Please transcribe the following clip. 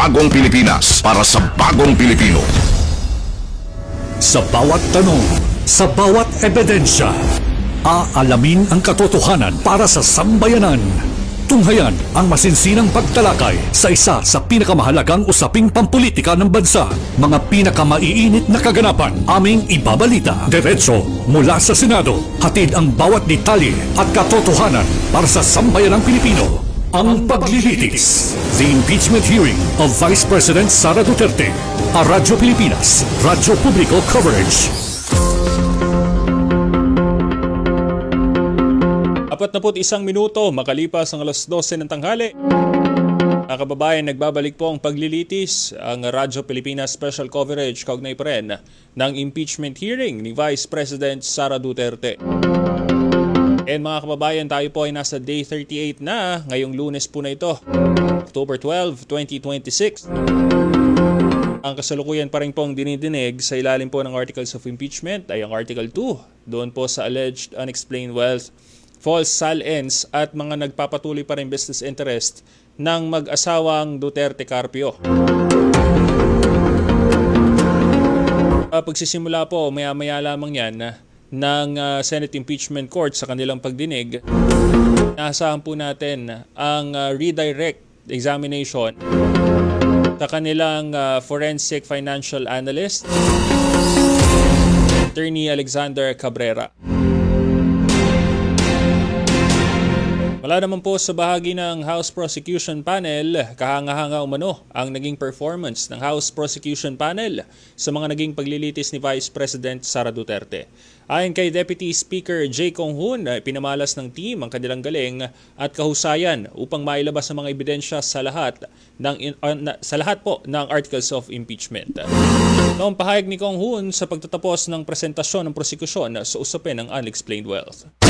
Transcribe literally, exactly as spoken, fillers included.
bagong Pilipinas para sa bagong Pilipino. Sa bawat tanong, sa bawat ebidensya, aalamin ang katotohanan para sa sambayanan. Tunghayan ang masinsinang pagtalakay sa isa sa pinakamahalagang usaping pampolitika ng bansa. Mga pinakamaiinit na kaganapan aming ibabalita. Diretso mula sa Senado. Hatid ang bawat detalye at katotohanan para sa sambayanang Pilipino. Ang paglilitis. The impeachment hearing of Vice President Sara Duterte. A Radyo Pilipinas. Radyo Publiko Coverage. Apat na put isang minuto makalipas ang alas dose ng tanghali. Mga kababayan, nagbabalik po ang paglilitis ang Radyo Pilipinas special coverage kaugnay pa rin ng impeachment hearing ni Vice President Sara Duterte. And mga kababayan, tayo po ay nasa day thirty-eight na ngayong Lunes po na ito, October twelfth, twenty twenty-six. Ang kasalukuyan pa rin pong dinidinig sa ilalim po ng Articles of Impeachment ay ang Article two, doon po sa alleged unexplained wealth, false salience at mga nagpapatuloy pa rin business interest ng mag-asawang Duterte Carpio. Uh, pagsisimula po, maya-maya lamang yan ng uh, Senate Impeachment Court sa kanilang pagdinig, naasahan po natin ang uh, redirect examination sa kanilang uh, forensic financial analyst, Attorney Alexander Cabrera. Wala naman po sa bahagi ng House Prosecution Panel, kahanga-hanga umano ang naging performance ng House Prosecution Panel sa mga naging paglilitis ni Vice President Sara Duterte. Ayon kay Deputy Speaker Jay Cong-hoon, pinamalas ng team ang kanilang galing at kahusayan upang mailabas ang mga ebidensya sa lahat ng uh, sa lahat po ng Articles of Impeachment. Noong pahayag ni Cong-hoon sa pagtatapos ng presentasyon ng prosekusyon sa usapin ng unexplained wealth.